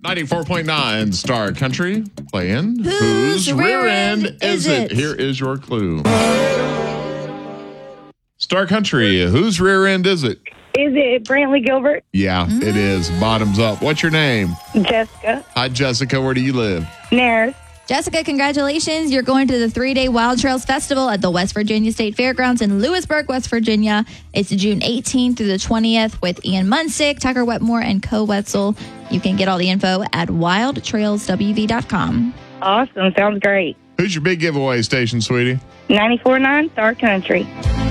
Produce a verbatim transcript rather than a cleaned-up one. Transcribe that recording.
ninety-four point nine Star Country playing Whose Rear End Is It? Here is your clue. Star Country, whose rear end is it? Is it Brantley Gilbert? Yeah, mm. it is. Bottoms up. What's your name? Jessica. Hi, Jessica. Where do you live? Nares. Jessica, congratulations. You're going to the three-day Wild Trails Festival at the West Virginia State Fairgrounds in Lewisburg, West Virginia. It's June eighteenth through the twentieth with Ian Munsick, Tucker Wetmore, and Co Wetzel. You can get all the info at wild trails w v dot com. Awesome. Sounds great. Who's your big giveaway station, sweetie? ninety-four point nine Star Country.